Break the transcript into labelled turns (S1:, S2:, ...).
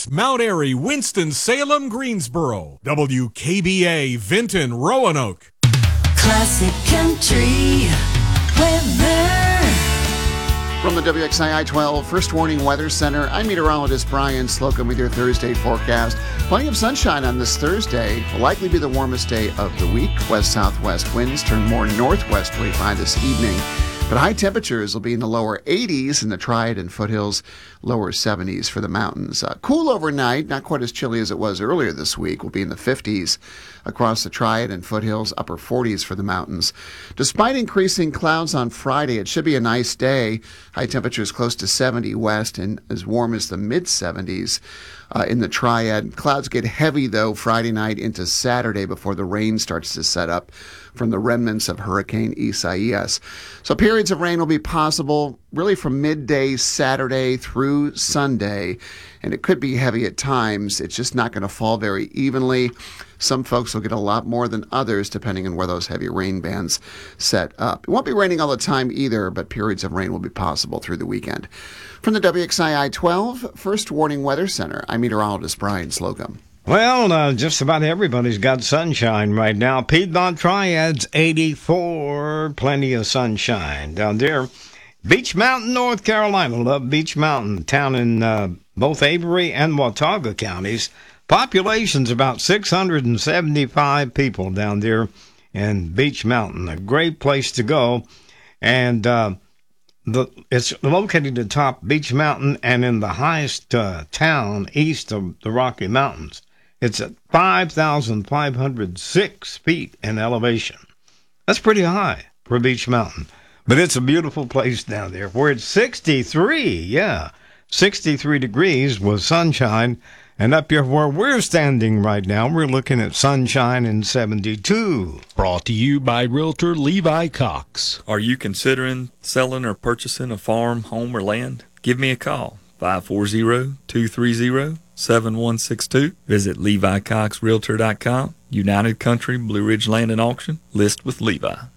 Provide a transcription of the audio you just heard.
S1: Fairbanks, Mount Airy, Winston-Salem, Greensboro. WKBA, Vinton, Roanoke.
S2: Classic Country Weather.
S3: From the WXII 12 First Warning Weather Center, I'm meteorologist Brian Slocum with your Thursday forecast. Plenty of sunshine on this Thursday. Will likely be the warmest day of the week. West-southwest winds turn more northwesterly by this evening. But high temperatures will be in the lower 80s in the Triad and foothills, lower 70s for the mountains. Cool overnight, not quite as chilly as it was earlier this week. Will be in the 50s across the Triad and foothills, upper 40s for the mountains. Despite increasing clouds on Friday, it should be a nice day. High temperatures close to 70 west and as warm as the mid-70s. In the Triad. Clouds get heavy, though, Friday night into Saturday before the rain starts to set up from the remnants of Hurricane Isaias. So periods of rain will be possible really from midday Saturday through Sunday, and it could be heavy at times. It's just not going to fall very evenly. Some folks will get a lot more than others, depending on where those heavy rain bands set up. It won't be raining all the time either, but periods of rain will be possible through the weekend. From the WXII 12 First Warning Weather Center, I'm meteorologist Brian Slocum.
S4: Well, just about everybody's got sunshine right now. Piedmont Triad's 84, plenty of sunshine down there. Beach Mountain, North Carolina. Love Beach Mountain, town in both Avery and Watauga counties. Population's about 675 people down there in Beach Mountain. A great place to go. And it's located atop Beach Mountain and in the highest town east of the Rocky Mountains. It's at 5,506 feet in elevation. That's pretty high for Beach Mountain. But it's a beautiful place down there where it's 63 degrees with sunshine. And up here where we're standing right now, we're looking at sunshine in 72.
S1: Brought to you by Realtor Levi Cox.
S5: Are you considering selling or purchasing a farm, home, or land? Give me a call, 540-230-7162. Visit LeviCoxRealtor.com. United Country Blue Ridge Land and Auction. List with Levi.